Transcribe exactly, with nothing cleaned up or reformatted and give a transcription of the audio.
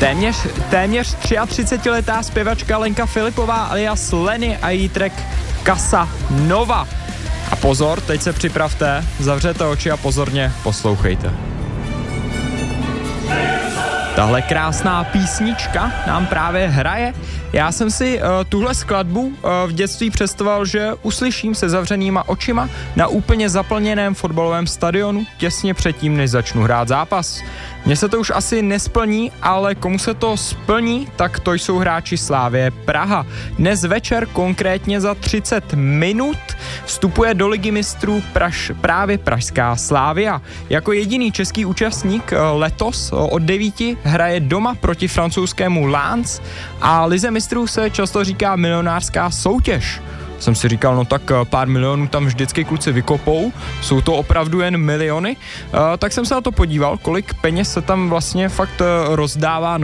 Téměř, téměř třiatřicetiletá zpěvačka Lenka Filipová alias Lenny a její track Casa Nova. A pozor, teď se připravte, zavřete oči a pozorně poslouchejte. Tahle krásná písnička nám právě hraje. Já jsem si uh, tuhle skladbu uh, v dětství představoval, že uslyším se zavřenýma očima na úplně zaplněném fotbalovém stadionu těsně předtím, než začnu hrát zápas. Mně se to už asi nesplní, ale komu se to splní, tak to jsou hráči Slavie Praha. Dnes večer, konkrétně za třicet minut, vstupuje do Ligy mistrů Praž, právě pražská Slavia. Jako jediný český účastník letos od devíti hraje doma proti francouzskému Lens a Lize mistrů se často říká milionářská soutěž. Jsem si říkal, no tak pár milionů tam vždycky kluci vykopou, jsou to opravdu jen miliony, uh, tak jsem se na to podíval, kolik peněz se tam vlastně fakt uh, rozdává.